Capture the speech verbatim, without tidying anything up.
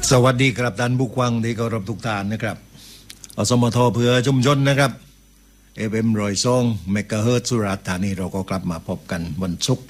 สวัสดีครับท่านผู้ฟังที่เคารพทุกท่านนะครับอสมทเพื่อชุมชนนะครับเอฟเอ็มรอยซองเมกะเฮิร์ตสุราษฎร์ธานีเราก็กลับมาพบกันวันศุกร์